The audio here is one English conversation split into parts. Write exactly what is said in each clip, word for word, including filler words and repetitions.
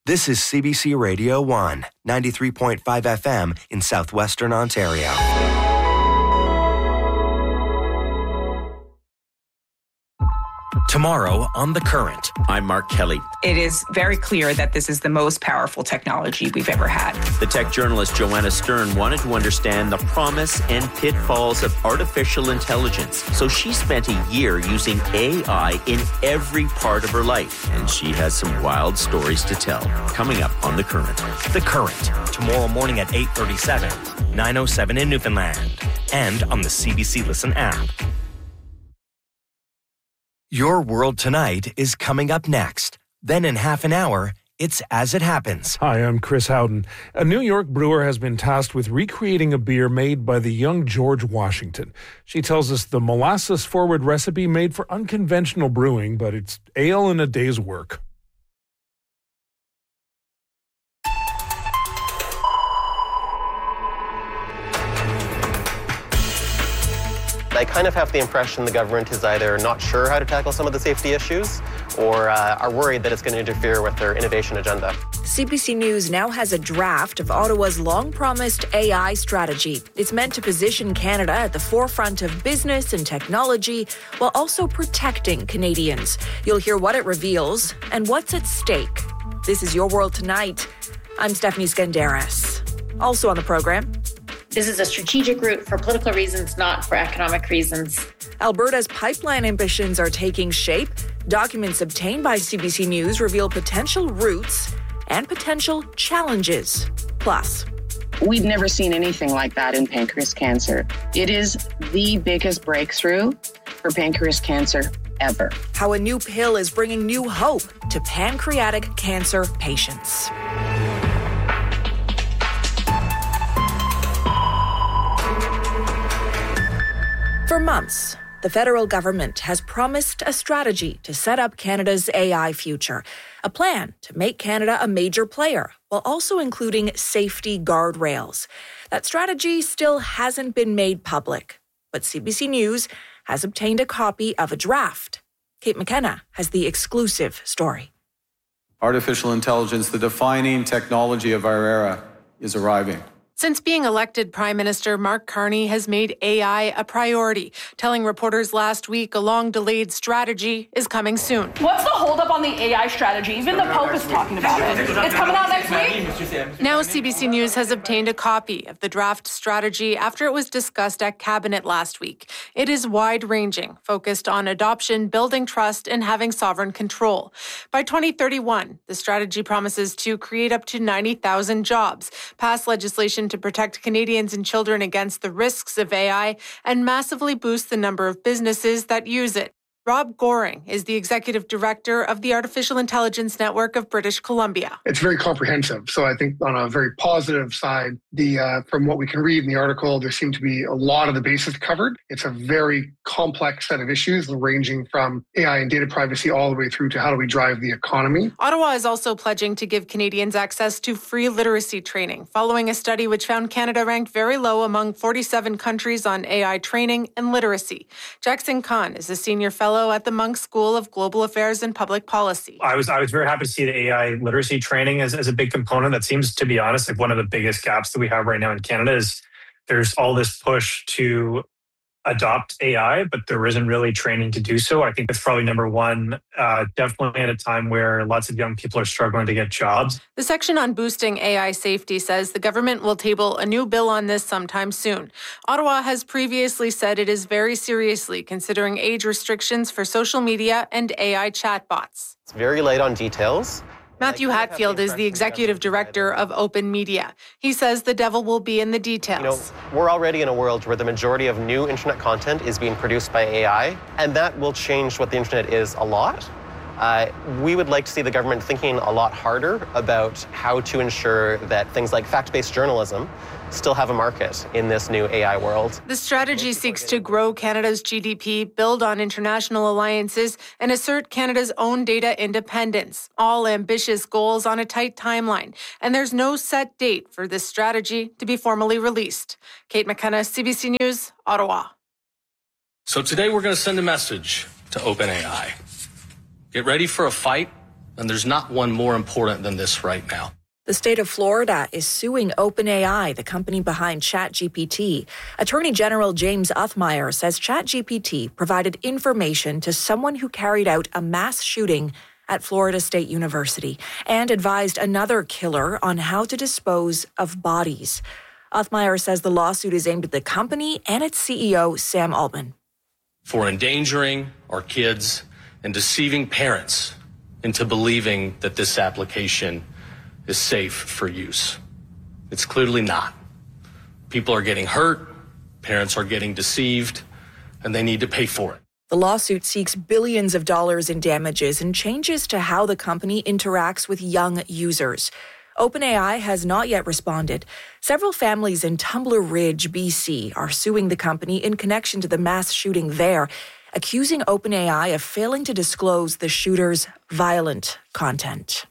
This is C B C Radio one, ninety-three point five F M in southwestern Ontario. Tomorrow on The Current. I'm Mark Kelly. It is very clear that this is the most powerful technology we've ever had. The tech journalist Joanna Stern wanted to understand the promise and pitfalls of artificial intelligence. So she spent a year using A I in every part of her life. And she has some wild stories to tell. Coming up on The Current. The Current. Tomorrow morning at eight thirty-seven, nine oh seven in Newfoundland. And on the C B C Listen app. Your World Tonight is coming up next. Then in half an hour, it's As It Happens. Hi, I'm Chris Howden. A New York brewer has been tasked with recreating a beer made by the young George Washington. She tells us the molasses-forward recipe made for unconventional brewing, but it's ale in a day's work. I kind of have the impression the government is either not sure how to tackle some of the safety issues or uh, are worried that it's going to interfere with their innovation agenda. C B C News now has a draft of Ottawa's long-promised A I strategy. It's meant to position Canada at the forefront of business and technology while also protecting Canadians. You'll hear what it reveals and what's at stake. This is Your World Tonight. I'm Stephanie Skandaris. Also on the program, this is a strategic route for political reasons, not for economic reasons. Alberta's pipeline ambitions are taking shape. Documents obtained by C B C News reveal potential routes and potential challenges. Plus, we've never seen anything like that in pancreas cancer. It is the biggest breakthrough for pancreas cancer ever. How a new pill is bringing new hope to pancreatic cancer patients. For months, the federal government has promised a strategy to set up Canada's A I future, a plan to make Canada a major player while also including safety guardrails. That strategy still hasn't been made public, but C B C News has obtained a copy of a draft. Kate McKenna has the exclusive story. Artificial intelligence, the defining technology of our era, is arriving. Since being elected Prime Minister, Mark Carney has made A I a priority, telling reporters last week a long-delayed strategy is coming soon. What's the holdup on the A I strategy? Even the Pope is talking about it. It's coming out next week? Now C B C News has obtained a copy of the draft strategy after it was discussed at Cabinet last week. It is wide-ranging, focused on adoption, building trust, and having sovereign control. By twenty thirty-one, the strategy promises to create up to ninety thousand jobs, pass legislation to protect Canadians and children against the risks of A I, and massively boost the number of businesses that use it. Rob Goring is the executive director of the Artificial Intelligence Network of British Columbia. It's very comprehensive. So I think on a very positive side, the uh, from what we can read in the article, there seem to be a lot of the bases covered. It's a very complex set of issues ranging from A I and data privacy all the way through to how do we drive the economy. Ottawa is also pledging to give Canadians access to free literacy training, following a study which found Canada ranked very low among forty-seven countries on A I training and literacy. Jackson Khan is a senior fellow at the Munk School of Global Affairs and Public Policy. I was I was very happy to see the A I literacy training as, as a big component. That seems, to be honest, like one of the biggest gaps that we have right now in Canada is there's all this push to adopt A I, but there isn't really training to do so. I think that's probably number one, uh, definitely at a time where lots of young people are struggling to get jobs. The section on boosting A I safety says the government will table a new bill on this sometime soon. Ottawa has previously said it is very seriously considering age restrictions for social media and A I chatbots. It's very light on details. Matthew Hatfield is the executive director of Open Media. He says the devil will be in the details. You know, we're already in a world where the majority of new internet content is being produced by A I, and that will change what the internet is a lot. Uh, we would like to see the government thinking a lot harder about how to ensure that things like fact-based journalism still have a market in this new A I world. The strategy seeks to grow Canada's G D P, build on international alliances, and assert Canada's own data independence. All ambitious goals on a tight timeline. And there's no set date for this strategy to be formally released. Kate McKenna, C B C News, Ottawa. So today we're going to send a message to OpenAI. Get ready for a fight And there's not one more important than this right now. The state of Florida is suing OpenAI, the company behind ChatGPT. Attorney General James Uthmeier says ChatGPT provided information to someone who carried out a mass shooting at Florida State University and advised another killer on how to dispose of bodies. Uthmeier says the lawsuit is aimed at the company and its C E O, Sam Altman. For endangering our kids and deceiving parents into believing that this application is safe for use. It's clearly not. People are getting hurt, parents are getting deceived, and they need to pay for it. The lawsuit seeks billions of dollars in damages and changes to how the company interacts with young users. OpenAI has not yet responded. Several families in Tumbler Ridge, B C, are suing the company in connection to the mass shooting there, accusing OpenAI of failing to disclose the shooter's violent content.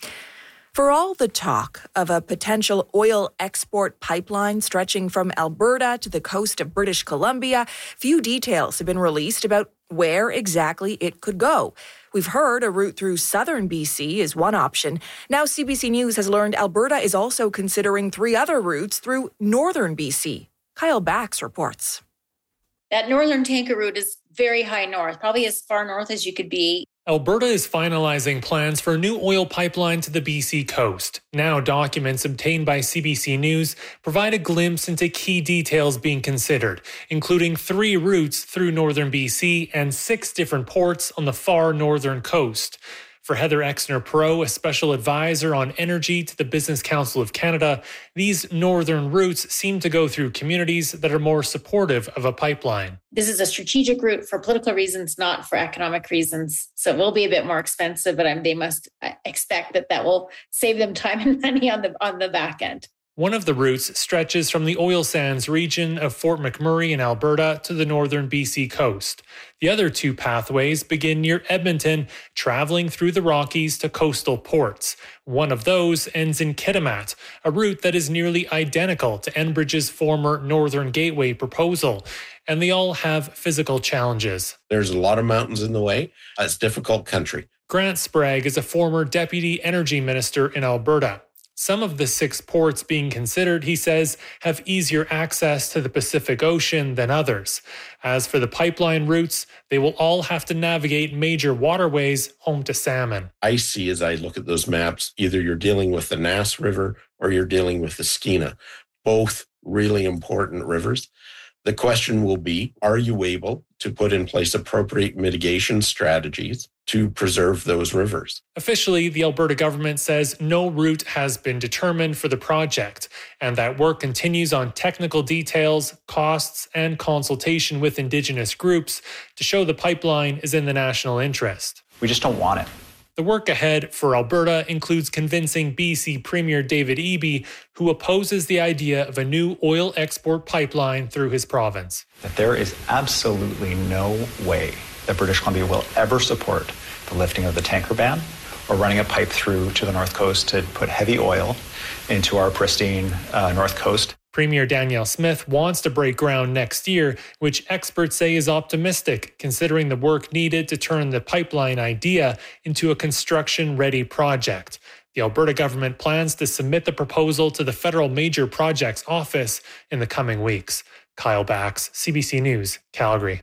For all the talk of a potential oil export pipeline stretching from Alberta to the coast of British Columbia, few details have been released about where exactly it could go. We've heard a route through southern B C is one option. Now C B C News has learned Alberta is also considering three other routes through northern B C. Kyle Bax reports. That northern tanker route is very high north, probably as far north as you could be. Alberta is finalizing plans for a new oil pipeline to the B C coast. Now, documents obtained by C B C News provide a glimpse into key details being considered, including three routes through northern B C and six different ports on the far northern coast. For Heather Exner-Pro, a special advisor on energy to the Business Council of Canada, these northern routes seem to go through communities that are more supportive of a pipeline. This is a strategic route for political reasons, not for economic reasons. So it will be a bit more expensive, but they must expect that that will save them time and money on the on the back end. One of the routes stretches from the oil sands region of Fort McMurray in Alberta to the northern B C coast. The other two pathways begin near Edmonton, traveling through the Rockies to coastal ports. One of those ends in Kitimat, a route that is nearly identical to Enbridge's former Northern Gateway proposal. And they all have physical challenges. There's a lot of mountains in the way. It's difficult country. Grant Sprague is a former deputy energy minister in Alberta. Some of the six ports being considered, he says, have easier access to the Pacific Ocean than others. As for the pipeline routes, they will all have to navigate major waterways home to salmon. I see as I look at those maps, either you're dealing with the Nass River or you're dealing with the Skeena, both really important rivers. The question will be, are you able to put in place appropriate mitigation strategies to preserve those rivers? Officially, the Alberta government says no route has been determined for the project, and that work continues on technical details, costs, and consultation with Indigenous groups to show the pipeline is in the national interest. We just don't want it. The work ahead for Alberta includes convincing B C Premier David Eby, who opposes the idea of a new oil export pipeline through his province. That there is absolutely no way that British Columbia will ever support the lifting of the tanker ban or running a pipe through to the North Coast to put heavy oil into our pristine uh, North Coast. Premier Danielle Smith wants to break ground next year, which experts say is optimistic, considering the work needed to turn the pipeline idea into a construction-ready project. The Alberta government plans to submit the proposal to the Federal Major Projects Office in the coming weeks. Kyle Bax, C B C News, Calgary.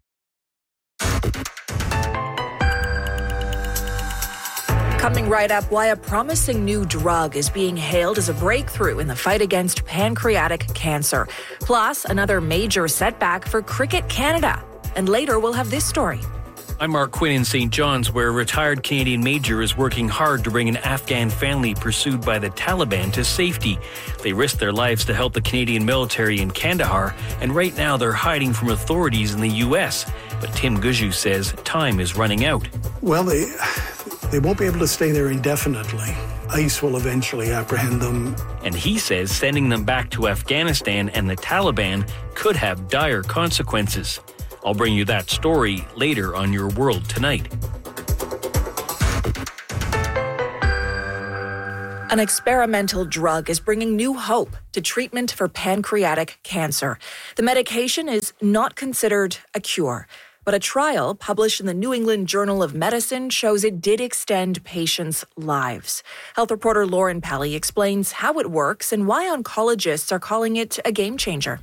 Coming right up, why a promising new drug is being hailed as a breakthrough in the fight against pancreatic cancer. Plus, another major setback for Cricket Canada. And later, we'll have this story. I'm Mark Quinn in Saint John's, where a retired Canadian major is working hard to bring an Afghan family pursued by the Taliban to safety. They risked their lives to help the Canadian military in Kandahar, and right now they're hiding from authorities in the U S. But Tim Guju says time is running out. Well, they, they won't be able to stay there indefinitely. ICE will eventually apprehend them. And he says sending them back to Afghanistan and the Taliban could have dire consequences. I'll bring you that story later on Your World Tonight. An experimental drug is bringing new hope to treatment for pancreatic cancer. The medication is not considered a cure, But a trial published in the New England Journal of Medicine shows it did extend patients' lives. Health reporter Lauren Pelly explains how it works and why oncologists are calling it a game changer.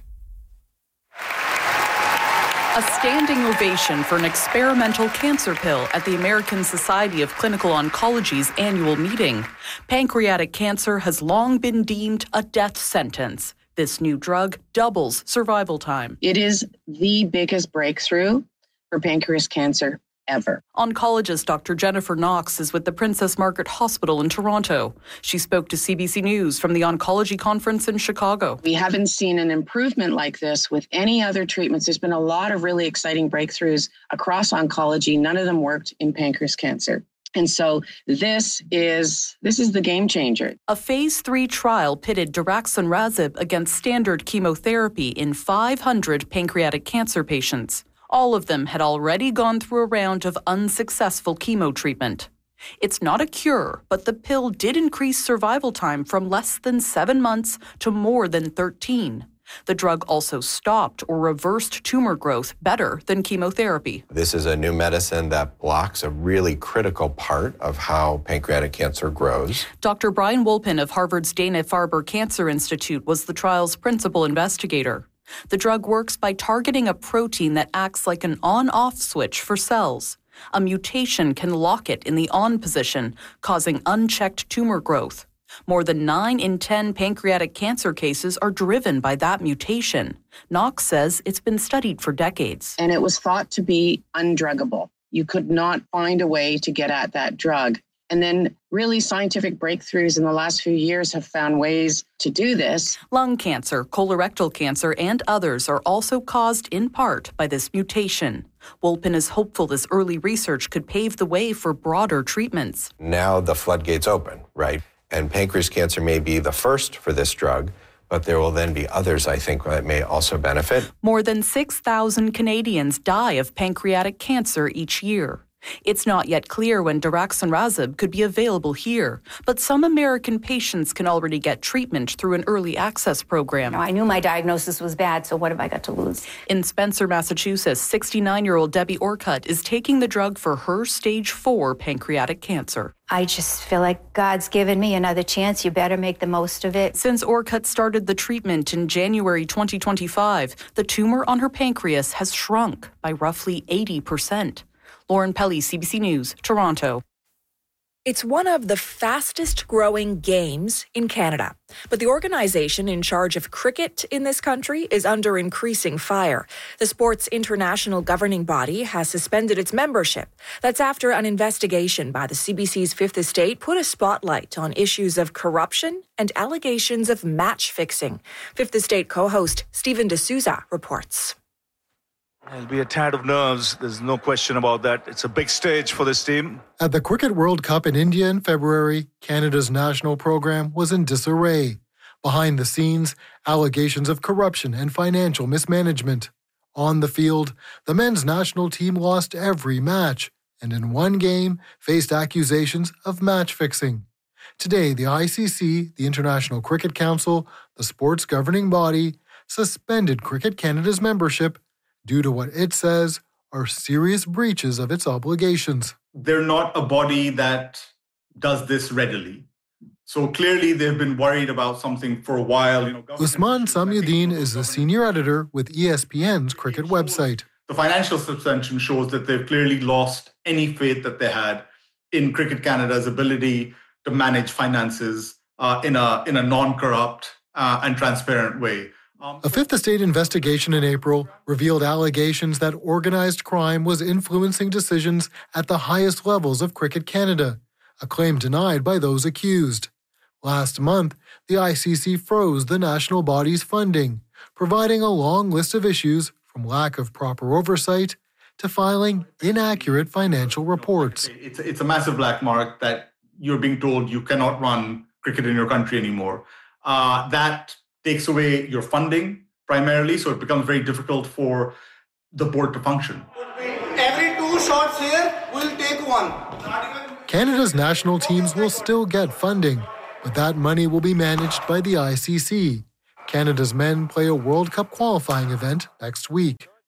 A standing ovation for an experimental cancer pill at the American Society of Clinical Oncology's annual meeting. Pancreatic cancer has long been deemed a death sentence. This new drug doubles survival time. It is the biggest breakthrough for pancreas cancer ever. Oncologist Doctor Jennifer Knox is with the Princess Margaret Hospital in Toronto. She spoke to C B C News from the Oncology Conference in Chicago. We haven't seen an improvement like this with any other treatments. There's been a lot of really exciting breakthroughs across oncology. None of them worked in pancreas cancer. And so this is this is the game changer. A phase three trial pitted daraxonrasib against standard chemotherapy in five hundred pancreatic cancer patients. All of them had already gone through a round of unsuccessful chemo treatment. It's not a cure, but the pill did increase survival time from less than seven months to more than thirteen. The drug also stopped or reversed tumor growth better than chemotherapy. This is a new medicine that blocks a really critical part of how pancreatic cancer grows. Doctor Brian Wolpin of Harvard's Dana-Farber Cancer Institute was the trial's principal investigator. The drug works by targeting a protein that acts like an on-off switch for cells. A mutation can lock it in the on position, causing unchecked tumor growth. More than nine in ten pancreatic cancer cases are driven by that mutation. Knox says it's been studied for decades. And it was thought to be undruggable. You could not find a way to get at that drug. And then really scientific breakthroughs in the last few years have found ways to do this. Lung cancer, colorectal cancer, and others are also caused in part by this mutation. Wolpin is hopeful this early research could pave the way for broader treatments. Now the floodgates open, right? And pancreas cancer may be the first for this drug, but there will then be others, I think, that may also benefit. More than six thousand Canadians die of pancreatic cancer each year. It's not yet clear when daraxonrasib could be available here, but some American patients can already get treatment through an early access program. I knew my diagnosis was bad, so what have I got to lose? In Spencer, Massachusetts, sixty-nine-year-old Debbie Orcutt is taking the drug for her stage four pancreatic cancer. I just feel like God's given me another chance. You better make the most of it. Since Orcutt started the treatment in January twenty twenty-five, the tumor on her pancreas has shrunk by roughly eighty percent. Lauren Pelly, C B C News, Toronto. It's one of the fastest growing games in Canada, but the organization in charge of cricket in this country is under increasing fire. The sport's international governing body has suspended its membership. That's after an investigation by the C B C's Fifth Estate put a spotlight on issues of corruption and allegations of match fixing. Fifth Estate co-host Stephen D'Souza reports. It'll be a tad of nerves. There's no question about that. It's a big stage for this team. At the Cricket World Cup in India in February, Canada's national program was in disarray. Behind the scenes, allegations of corruption and financial mismanagement. On the field, the men's national team lost every match, and in one game, faced accusations of match fixing. Today, the I C C, the International Cricket Council, the sport's governing body, suspended Cricket Canada's membership due to what it says are serious breaches of its obligations. They're not a body that does this readily. So clearly they've been worried about something for a while. You know, Usman Samyuddin is the senior editor with E S P N's cricket website. The financial suspension shows that they've clearly lost any faith that they had in Cricket Canada's ability to manage finances uh, in a in a non-corrupt uh, and transparent way. A Fifth Estate investigation in April revealed allegations that organized crime was influencing decisions at the highest levels of Cricket Canada, a claim denied by those accused. Last month, the I C C froze the national body's funding, providing a long list of issues from lack of proper oversight to filing inaccurate financial reports. It's, it's a massive black mark that you're being told you cannot run cricket in your country anymore. Uh, that takes away your funding primarily, so it becomes very difficult for the board to function. Every two shots here, we'll take one. Canada's national teams will still get funding, but that money will be managed by the I C C. Canada's men play a World Cup qualifying event next week.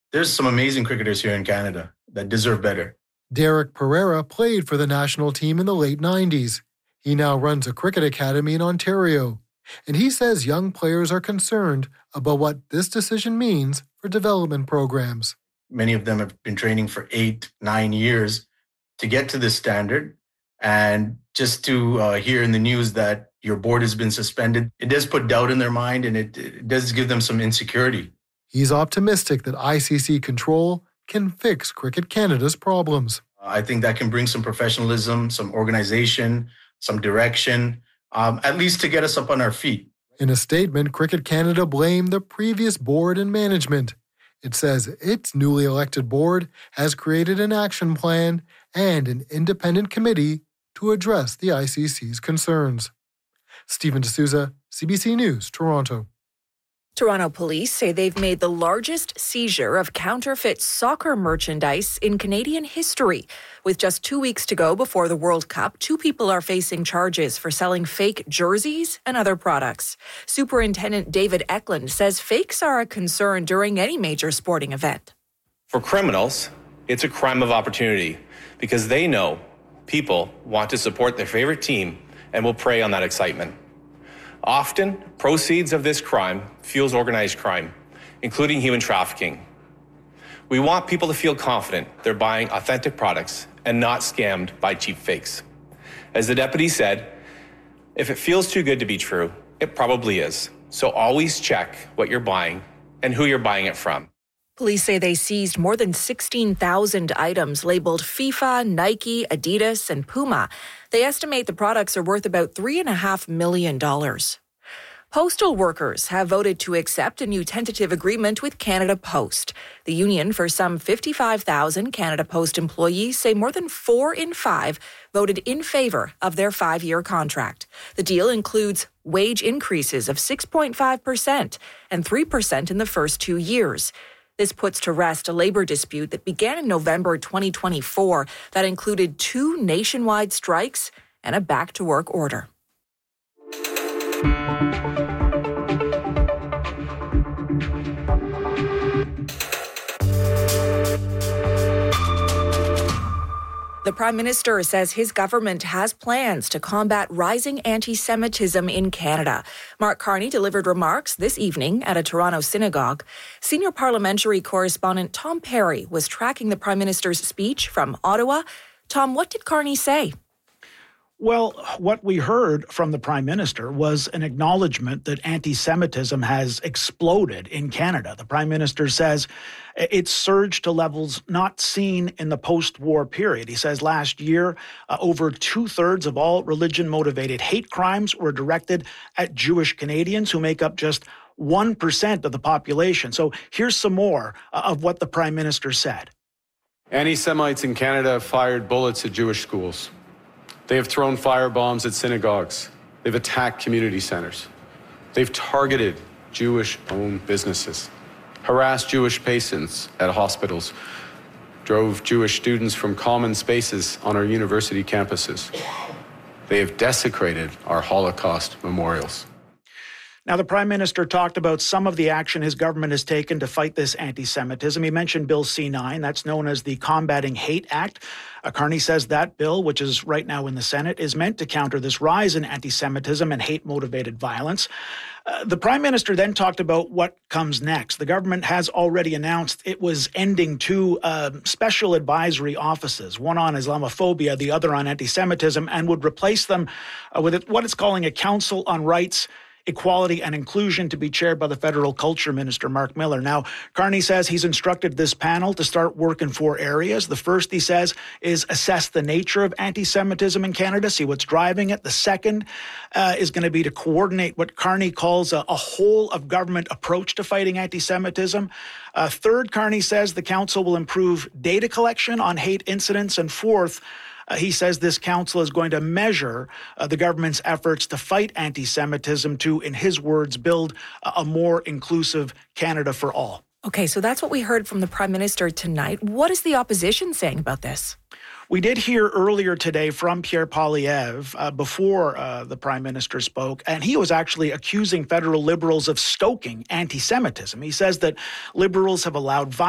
There's some amazing cricketers here in Canada that deserve better. Derek Pereira played for the national team in the late nineties. He now runs a cricket academy in Ontario, and he says young players are concerned about what this decision means for development programs. Many of them have been training for eight, nine years to get to this standard. And just to uh, hear in the news that your board has been suspended, it does put doubt in their mind, and it, it does give them some insecurity. He's optimistic that I C C control can fix Cricket Canada's problems. I think that can bring some professionalism, some organization, some direction, um, at least to get us up on our feet. In a statement, Cricket Canada blamed the previous board and management. It says its newly elected board has created an action plan and an independent committee to address the I C C's concerns. Stephen D'Souza, C B C News, Toronto. Toronto police say they've made the largest seizure of counterfeit soccer merchandise in Canadian history. With just two weeks to go before the World Cup, two people are facing charges for selling fake jerseys and other products. Superintendent David Eklund says fakes are a concern during any major sporting event. For criminals, it's a crime of opportunity because they know people want to support their favorite team and will prey on that excitement. Often, proceeds of this crime fuels organized crime, including human trafficking. We want people to feel confident they're buying authentic products and not scammed by cheap fakes. As the deputy said, if it feels too good to be true, it probably is. So always check what you're buying and who you're buying it from. Police say they seized more than sixteen thousand items labeled FIFA, Nike, Adidas, and Puma. They estimate the products are worth about three point five million dollars. Postal workers have voted to accept a new tentative agreement with Canada Post. The union for some fifty-five thousand Canada Post employees say more than four in five voted in favour of their five-year contract. The deal includes wage increases of six point five percent and three percent in the first two years. This puts to rest a labour dispute that began in November twenty twenty-four that included two nationwide strikes and a back-to-work order. The Prime Minister says his government has plans to combat rising anti-Semitism in Canada. Mark Carney delivered remarks this evening at a Toronto synagogue. Senior parliamentary correspondent Tom Perry was tracking the Prime Minister's speech from Ottawa. Tom, what did Carney say? Well, what we heard from the Prime Minister was an acknowledgement that anti-Semitism has exploded in Canada. The Prime Minister says it's surged to levels not seen in the post-war period. He says last year, uh, over two-thirds of all religion-motivated hate crimes were directed at Jewish Canadians, who make up just one percent of the population. So here's some more uh, of what the Prime Minister said. Anti-Semites in Canada have fired bullets at Jewish schools. They have thrown firebombs at synagogues. They've attacked community centers. They've targeted Jewish-owned businesses, harassed Jewish patients at hospitals, drove Jewish students from common spaces on our university campuses. They have desecrated our Holocaust memorials. Now, the Prime Minister talked about some of the action his government has taken to fight this anti-Semitism. He mentioned Bill C nine, that's known as the Combating Hate Act. Uh, Carney says that bill, which is right now in the Senate, is meant to counter this rise in anti-Semitism and hate-motivated violence. Uh, the Prime Minister then talked about what comes next. The government has already announced it was ending two uh, special advisory offices, one on Islamophobia, the other on anti-Semitism, and would replace them uh, with what it's calling a Council on Rights, Equality and Inclusion, to be chaired by the Federal Culture Minister, Mark Miller. Now, Carney says he's instructed this panel to start work in four areas. The first, he says, is assess the nature of anti-Semitism in Canada, see what's driving it. The second uh, is going to be to coordinate what Carney calls a, a whole-of-government approach to fighting anti-Semitism. Uh, third, Carney says the council will improve data collection on hate incidents. And fourth, Uh, he says this council is going to measure uh, the government's efforts to fight anti-Semitism to, in his words, build a, a more inclusive Canada for all. Okay, so that's what we heard from the Prime Minister tonight. What is the opposition saying about this? We did hear earlier today from Pierre Poilievre uh, before uh, the Prime Minister spoke, and he was actually accusing federal Liberals of stoking anti-Semitism. He says that Liberals have allowed violence